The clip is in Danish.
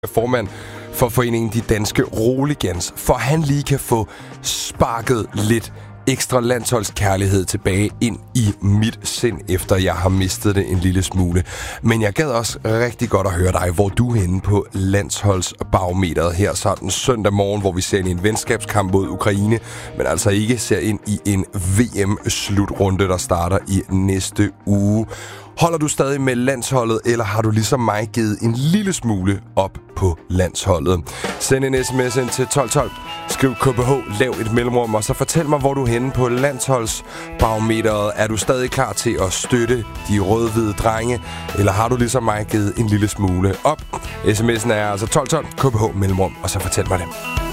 formand for foreningen De Danske Roligans, for han lige kan få sparket lidt ekstra landsholdskærlighed tilbage ind i mit sind, efter jeg har mistet det en lille smule. Men jeg gad også rigtig godt at høre dig, hvor du er henne på landsholdsbarometeret her sådan søndag morgen, hvor vi ser ind i en venskabskamp mod Ukraine, men altså ikke ser ind i en VM-slutrunde, der starter i næste uge. Holder du stadig med landsholdet, eller har du ligesom mig givet en lille smule op på landsholdet? Send en sms ind til 1212. Skriv KBH, lav et mellemrum, og så fortæl mig, hvor du er henne på landsholdsbarometeret. Er du stadig klar til at støtte de rød-hvide drenge, eller har du ligesom mig givet en lille smule op? SMS'en er altså 1212, KBH, mellemrum, og så fortæl mig det.